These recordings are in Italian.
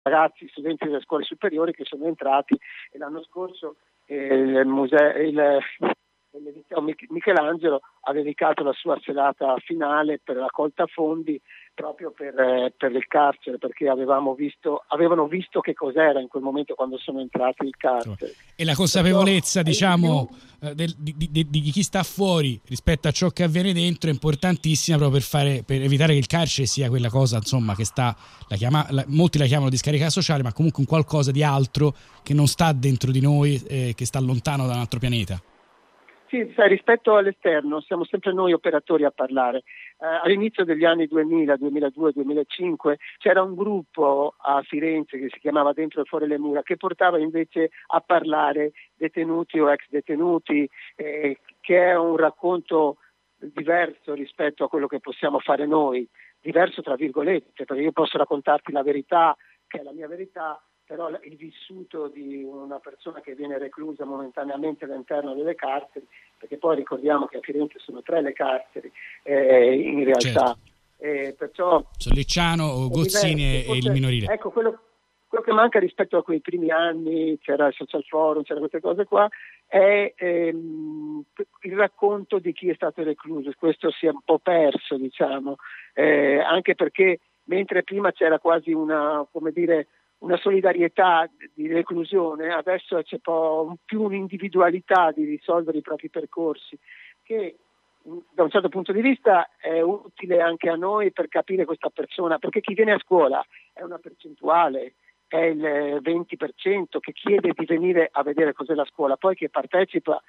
ragazzi, studenti delle scuole superiori che sono entrati, e l'anno scorso il liceo Michelangelo ha dedicato la sua serata finale per raccolta fondi proprio per il carcere, perché avevano visto che cos'era in quel momento quando sono entrati il carcere. E la consapevolezza, diciamo, di chi sta fuori rispetto a ciò che avviene dentro è importantissima, proprio per evitare che il carcere sia quella cosa, insomma, che sta, molti la chiamano discarica sociale, ma comunque un qualcosa di altro che non sta dentro di noi, che sta lontano da un altro pianeta. Sì, sai, rispetto all'esterno siamo sempre noi operatori a parlare. All'inizio degli anni 2000, 2002, 2005 c'era un gruppo a Firenze che si chiamava Dentro e Fuori le Mura, che portava invece a parlare detenuti o ex detenuti, che è un racconto diverso rispetto a quello che possiamo fare noi, diverso tra virgolette, perché io posso raccontarti la verità, che è la mia verità, però il vissuto di una persona che viene reclusa momentaneamente all'interno delle carceri, perché poi ricordiamo che a Firenze sono 3 le carceri in realtà. Certo. Perciò Sollicciano, Gozzini e il minorile. Ecco, quello che manca rispetto a quei primi anni, c'era il social forum, c'era queste cose qua, è il racconto di chi è stato recluso. Questo si è un po' perso, diciamo, anche perché mentre prima c'era quasi una solidarietà di reclusione, adesso c'è più un'individualità di risolvere i propri percorsi, che da un certo punto di vista è utile anche a noi per capire questa persona, perché chi viene a scuola è una percentuale, è il 20% che chiede di venire a vedere cos'è la scuola, poi che partecipa.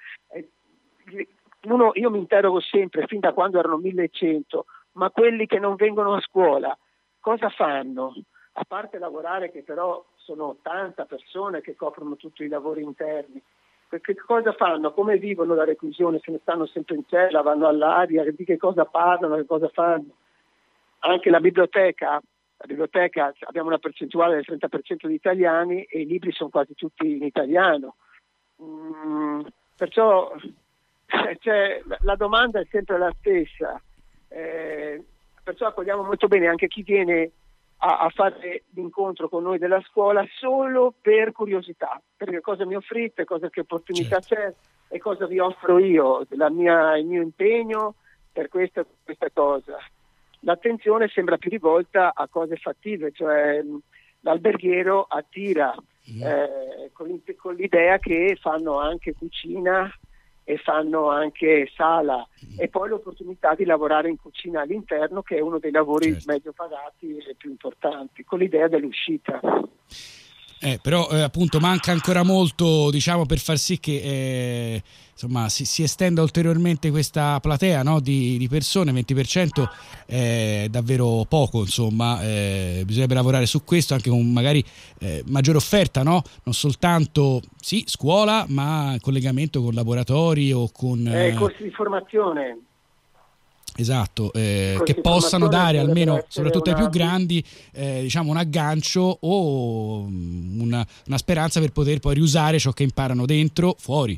Io mi interrogo sempre, fin da quando erano 1100, ma quelli che non vengono a scuola cosa fanno? A parte lavorare, che però sono 80 persone che coprono tutti i lavori interni, che cosa fanno? Come vivono la reclusione? Se ne stanno sempre in cella, vanno all'aria, di che cosa parlano, che cosa fanno? Anche la biblioteca, abbiamo una percentuale del 30% di italiani e i libri sono quasi tutti in italiano. Perciò la domanda è sempre la stessa. Perciò accogliamo molto bene anche chi viene a fare l'incontro con noi della scuola solo per curiosità, perché cosa mi offrite, che opportunità c'è e cosa vi offro io, il mio impegno per questa cosa. L'attenzione sembra più rivolta a cose fattive, cioè l'alberghiero attira con l'idea che fanno anche cucina e fanno anche sala, e poi l'opportunità di lavorare in cucina all'interno, che è uno dei lavori meglio pagati e più importanti, con l'idea dell'uscita. Però appunto manca ancora molto, diciamo, per far sì che insomma si estenda ulteriormente questa platea, no, di persone. 20% è davvero poco, insomma, bisognerebbe lavorare su questo anche con magari maggiore offerta, no? Non soltanto scuola, ma collegamento con laboratori o con corsi di formazione. Esatto, che possano dare almeno, soprattutto ai più grandi, diciamo un aggancio o una speranza per poter poi riusare ciò che imparano dentro, fuori.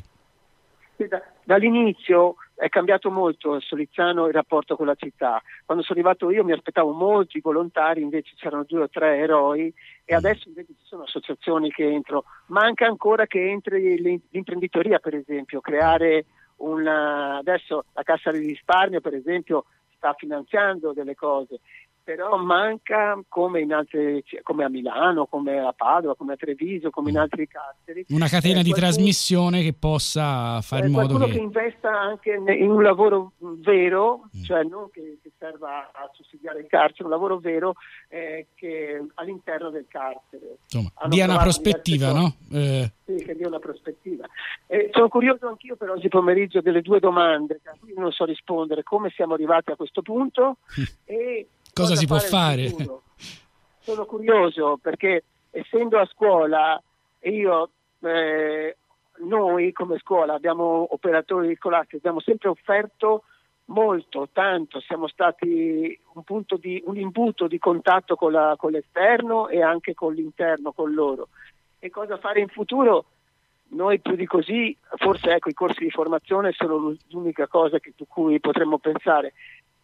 Dall'inizio è cambiato molto a Solizzano il rapporto con la città. Quando sono arrivato io mi aspettavo molti volontari, invece c'erano 2 o 3 eroi, e adesso invece ci sono associazioni che entrano. Manca ancora che entri l'imprenditoria, per esempio, creare adesso la Cassa di risparmio, per esempio, sta finanziando delle cose, però manca, come a Milano, come a Padova, come a Treviso, come in altri carceri, una catena di trasmissione che possa fare in modo qualcuno che investa anche in un lavoro vero, cioè non che serva a sussidiare il carcere, un lavoro vero che all'interno del carcere. Insomma, dia una prospettiva, no? Sì, che dia una prospettiva. Sono curioso anch'io per oggi pomeriggio delle 2 domande a cui non so rispondere: come siamo arrivati a questo punto e cosa si può fare? Sono curioso perché, essendo a scuola, noi come scuola abbiamo operatori scolastici, abbiamo sempre offerto molto, tanto, siamo stati un imbuto di contatto con l'esterno e anche con l'interno, con loro. E cosa fare in futuro? Noi più di così, forse i corsi di formazione sono l'unica cosa su cui potremmo pensare,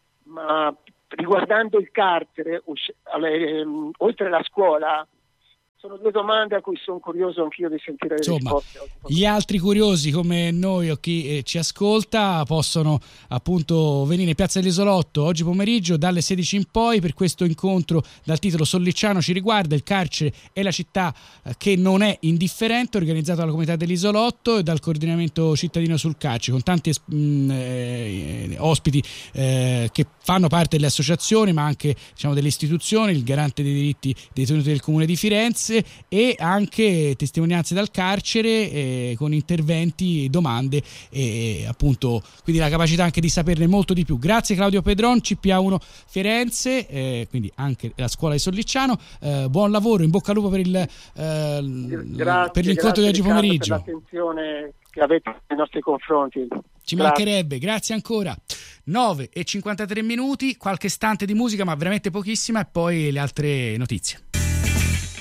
ma riguardando il carcere, oltre la scuola, sono due domande a cui sono curioso anch'io di sentire le risposte. Gli altri curiosi come noi o chi ci ascolta possono appunto venire in Piazza dell'Isolotto oggi pomeriggio dalle 16 in poi per questo incontro dal titolo Sollicciano ci riguarda, il carcere e la città che non è indifferente, organizzato dalla comunità dell'Isolotto e dal coordinamento cittadino sul carcere, con tanti ospiti che fanno parte delle associazioni ma anche diciamo delle istituzioni, il garante dei diritti dei detenuti del Comune di Firenze e anche testimonianze dal carcere con interventi, domande e appunto quindi la capacità anche di saperne molto di più. Grazie Claudio Pedron, CPA1 Firenze, quindi anche la scuola di Sollicciano, buon lavoro, in bocca al lupo per l'incontro di oggi pomeriggio. Per l'attenzione che avete nei nostri confronti. Ci mancherebbe, grazie ancora. 9:53 minuti, qualche istante di musica ma veramente pochissima e poi le altre notizie.